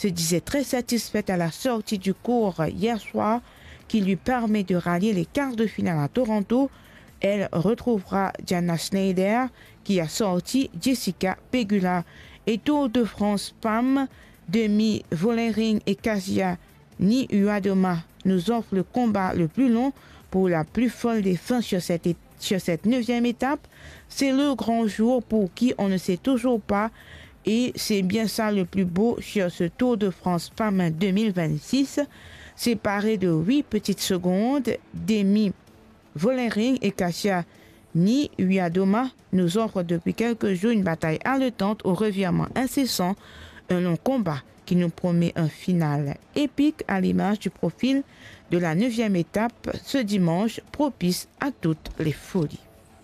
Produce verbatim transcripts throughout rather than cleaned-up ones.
se disait très satisfaite à la sortie du cours hier soir qui lui permet de rallier les quarts de finale à Toronto. Elle retrouvera Diana Schneider qui a sorti Jessica Pegula. Et Tour de France P A M, Demi Vollering et Kasia Niuadoma nous offrent le combat le plus long pour la plus folle des fins sur cette, sur cette neuvième étape. C'est le grand jour pour qui on ne sait toujours pas. Et c'est bien ça le plus beau sur ce Tour de France P A M deux mille vingt-six. Séparés de huit petites secondes, Demi Vollering et Kasia Niuadoma nous offrent depuis quelques jours une bataille haletante au revirement incessant, un long combat qui nous promet un final épique à l'image du profil de la neuvième étape ce dimanche, propice à toutes les folies.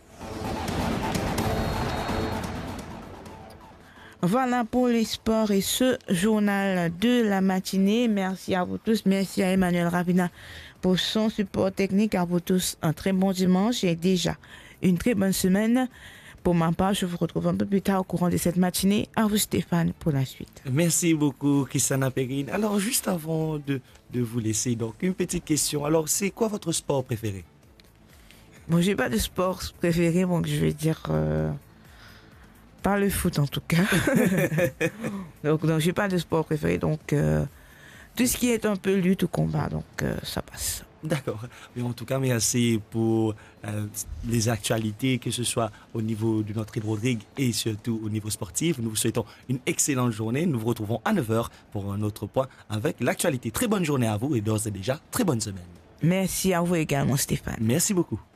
Voilà pour les sports et ce journal de la matinée. Merci à vous tous. Merci à Emmanuel Ravina pour son support technique. À vous tous, un très bon dimanche et déjà une très bonne semaine. Pour ma part, je vous retrouve un peu plus tard au courant de cette matinée. À vous, Stéphane, pour la suite. Merci beaucoup, Kisana Perrine. Alors, juste avant de, de vous laisser, donc, une petite question. Alors, c'est quoi votre sport préféré? Bon, j'ai pas de sport préféré, donc je vais dire... Euh... Pas le foot en tout cas. donc, donc j'ai pas de sport préféré. Donc, euh, tout ce qui est un peu lutte ou combat, donc euh, ça passe. D'accord. Mais en tout cas, merci pour euh, les actualités, que ce soit au niveau de notre île Rodrigue et surtout au niveau sportif. Nous vous souhaitons une excellente journée. Nous vous retrouvons à neuf heures pour un autre point avec l'actualité. Très bonne journée à vous et d'ores et déjà, très bonne semaine. Merci à vous également, Stéphane. Merci beaucoup.